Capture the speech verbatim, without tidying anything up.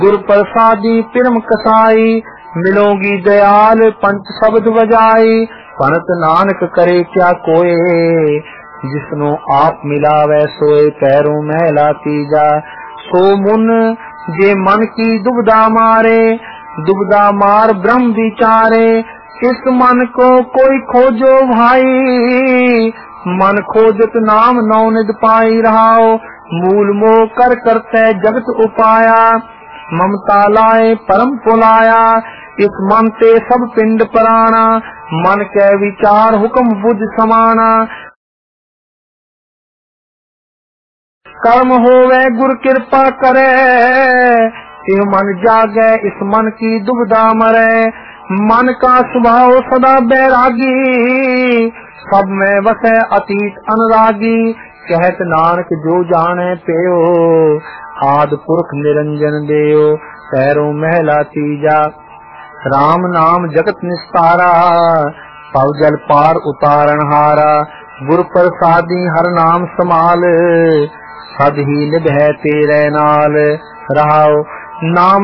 गुर प्रसादी पिरम कसाई, मिलोगी दयाल पंच शब्द बजाई। पनत नानक करे क्या कोय, जिसनो आप मिलावे सोए पैरों मैला तीजा। सो मुन जे मन की दुबदा मारे, दुबदा मार ब्रह्म विचारे। इस मन को कोई खोजो भाई, मन खोजत नाम नौ निध पाई रहाओ। मूल मोह कर करते जगत उपाया, ममता लाए परम पुलाया। इस मन ते सब पिंड पराना, मन के विचार हुक्म बुझ समाना। कर्म होवे गुर कृपा करे, यह मन जागे इस मन की दुबदा मरे। मन का स्वभाव सदा बैरागी, सब में वसे अतीत अनुरागी। कहत नानक जो जाने पेयो, आद पुरख निरंजन देयो। पैरों महला तीजा, राम नाम जगत निस्तारा। पव जल पार उतारण हारा, गुर प्रसादी हर नाम समाल। सद ही निभ है तेरे नाल, रहाओ नाम